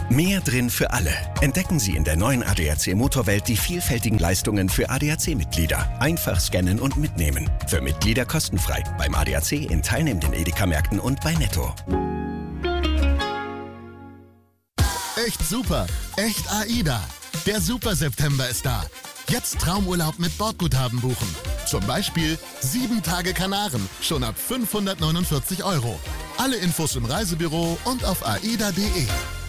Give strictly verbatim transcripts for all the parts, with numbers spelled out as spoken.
Mehr drin für alle. Entdecken Sie in der neuen A D A C Motorwelt die vielfältigen Leistungen für A D A C-Mitglieder. Einfach scannen und mitnehmen. Für Mitglieder kostenfrei. Beim A D A C in teilnehmenden Edeka-Märkten und bei Netto. Echt super. Echt AIDA. Der Super-September ist da. Jetzt Traumurlaub mit Bordguthaben buchen. Zum Beispiel sieben Tage Kanaren, schon ab fünfhundertneunundvierzig Euro. Alle Infos im Reisebüro und auf aida punkt de.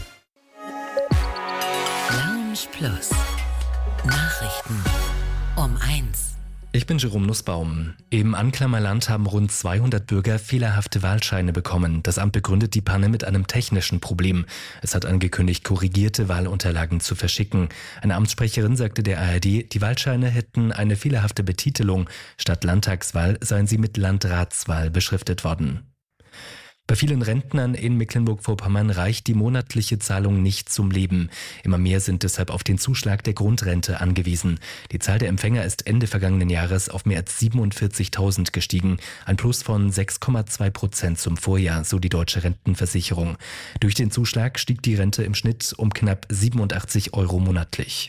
Lounge Plus. Nachrichten um eins. Ich bin Jerome Nussbaum. Im Anklammerland haben rund zweihundert Bürger fehlerhafte Wahlscheine bekommen. Das Amt begründet die Panne mit einem technischen Problem. Es hat angekündigt, korrigierte Wahlunterlagen zu verschicken. Eine Amtssprecherin sagte der A R D, die Wahlscheine hätten eine fehlerhafte Betitelung. Statt Landtagswahl seien sie mit Landratswahl beschriftet worden. Bei vielen Rentnern in Mecklenburg-Vorpommern reicht die monatliche Zahlung nicht zum Leben. Immer mehr sind deshalb auf den Zuschlag der Grundrente angewiesen. Die Zahl der Empfänger ist Ende vergangenen Jahres auf mehr als siebenundvierzigtausend gestiegen. Ein Plus von sechs Komma zwei Prozent zum Vorjahr, so die Deutsche Rentenversicherung. Durch den Zuschlag stieg die Rente im Schnitt um knapp siebenundachtzig Euro monatlich.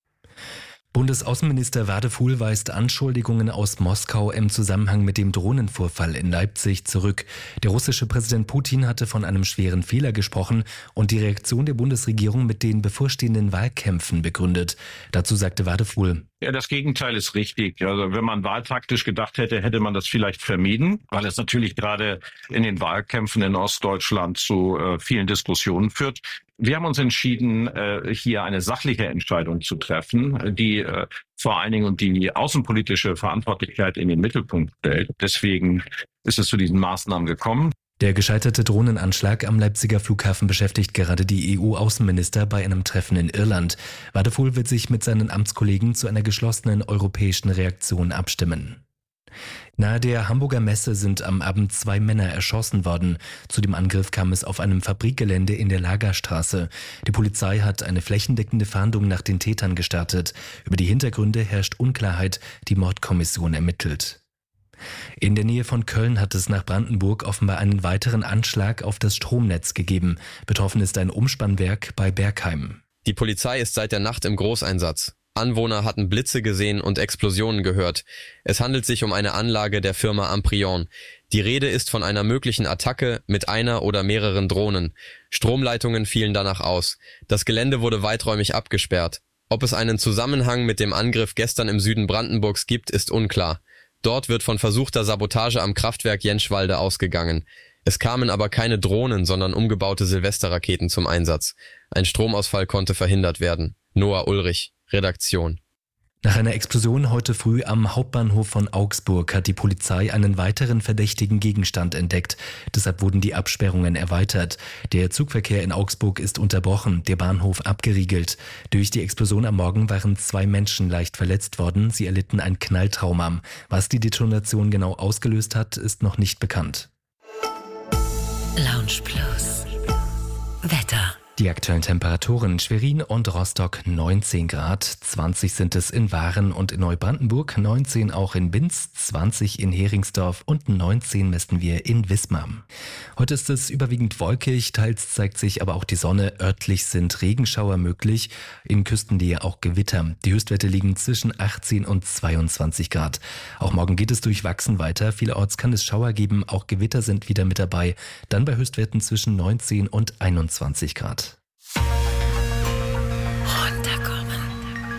Bundesaußenminister Wadefuhl weist Anschuldigungen aus Moskau im Zusammenhang mit dem Drohnenvorfall in Leipzig zurück. Der russische Präsident Putin hatte von einem schweren Fehler gesprochen und die Reaktion der Bundesregierung mit den bevorstehenden Wahlkämpfen begründet. Dazu sagte Wadefuhl: Ja, das Gegenteil ist richtig. Also wenn man wahltaktisch gedacht hätte, hätte man das vielleicht vermieden, weil es natürlich gerade in den Wahlkämpfen in Ostdeutschland zu äh, vielen Diskussionen führt. Wir haben uns entschieden, äh, hier eine sachliche Entscheidung zu treffen, die äh, vor allen Dingen und die außenpolitische Verantwortlichkeit in den Mittelpunkt stellt. Deswegen ist es zu diesen Maßnahmen gekommen. Der gescheiterte Drohnenanschlag am Leipziger Flughafen beschäftigt gerade die E U-Außenminister bei einem Treffen in Irland. Wadefuhl wird sich mit seinen Amtskollegen zu einer geschlossenen europäischen Reaktion abstimmen. Nahe der Hamburger Messe sind am Abend zwei Männer erschossen worden. Zu dem Angriff kam es auf einem Fabrikgelände in der Lagerstraße. Die Polizei hat eine flächendeckende Fahndung nach den Tätern gestartet. Über die Hintergründe herrscht Unklarheit. Die Mordkommission ermittelt. In der Nähe von Köln hat es nach Brandenburg offenbar einen weiteren Anschlag auf das Stromnetz gegeben. Betroffen ist ein Umspannwerk bei Bergheim. Die Polizei ist seit der Nacht im Großeinsatz. Anwohner hatten Blitze gesehen und Explosionen gehört. Es handelt sich um eine Anlage der Firma Amprion. Die Rede ist von einer möglichen Attacke mit einer oder mehreren Drohnen. Stromleitungen fielen danach aus. Das Gelände wurde weiträumig abgesperrt. Ob es einen Zusammenhang mit dem Angriff gestern im Süden Brandenburgs gibt, ist unklar. Dort wird von versuchter Sabotage am Kraftwerk Jenschwalde ausgegangen. Es kamen aber keine Drohnen, sondern umgebaute Silvesterraketen zum Einsatz. Ein Stromausfall konnte verhindert werden. Noah Ulrich, Redaktion. Nach einer Explosion heute früh am Hauptbahnhof von Augsburg hat die Polizei einen weiteren verdächtigen Gegenstand entdeckt. Deshalb wurden die Absperrungen erweitert. Der Zugverkehr in Augsburg ist unterbrochen, der Bahnhof abgeriegelt. Durch die Explosion am Morgen waren zwei Menschen leicht verletzt worden. Sie erlitten ein Knalltrauma. Was die Detonation genau ausgelöst hat, ist noch nicht bekannt. Lounge Plus. Wetter. Die aktuellen Temperaturen: Schwerin und Rostock neunzehn Grad, zwanzig sind es in Waren und in Neubrandenburg, neunzehn auch in Binz, zwanzig in Heringsdorf und neunzehn messen wir in Wismar. Heute ist es überwiegend wolkig, teils zeigt sich aber auch die Sonne, örtlich sind Regenschauer möglich, in Küstennähe auch Gewitter. Die Höchstwerte liegen zwischen achtzehn und zweiundzwanzig Grad. Auch morgen geht es durchwachsen weiter, vielerorts kann es Schauer geben, auch Gewitter sind wieder mit dabei, dann bei Höchstwerten zwischen neunzehn und einundzwanzig Grad.